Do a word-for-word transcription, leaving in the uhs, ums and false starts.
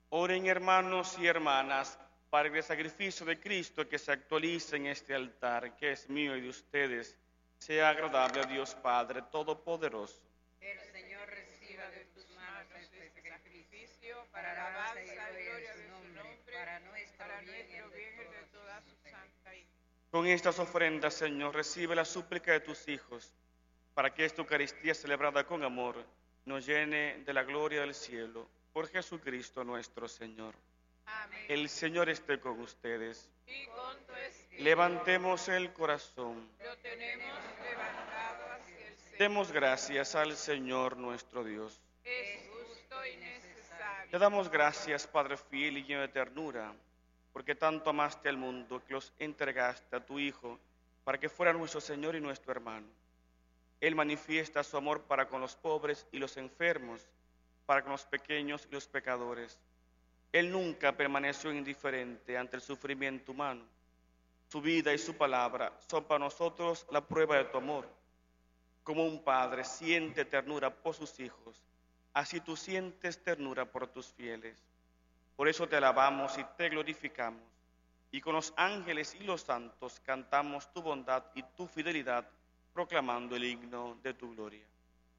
Oren, hermanos y hermanas, para que el sacrificio de Cristo que se actualice en este altar, que es mío y de ustedes, sea agradable a Dios Padre Todopoderoso. El Señor reciba de tus manos este sacrificio para alabanza y gloria de su nombre, para nuestro bien y de toda su santa iglesia. Con estas ofrendas, Señor, recibe la súplica de tus hijos, para que esta Eucaristía celebrada con amor nos llene de la gloria del cielo. Por Jesucristo nuestro Señor. Amén. El Señor esté con ustedes. Y con tu espíritu. Levantemos el corazón. Lo tenemos levantado hacia el Señor. Demos gracias al Señor nuestro Dios. Es justo y necesario. Te damos gracias, Padre fiel y lleno de ternura, porque tanto amaste al mundo que los entregaste a tu Hijo, para que fuera nuestro Señor y nuestro hermano. Él manifiesta su amor para con los pobres y los enfermos, para con los pequeños y los pecadores. Él nunca permaneció indiferente ante el sufrimiento humano. Su vida y su palabra son para nosotros la prueba de tu amor. Como un padre siente ternura por sus hijos, así tú sientes ternura por tus fieles. Por eso te alabamos y te glorificamos, y con los ángeles y los santos cantamos tu bondad y tu fidelidad, proclamando el himno de tu gloria.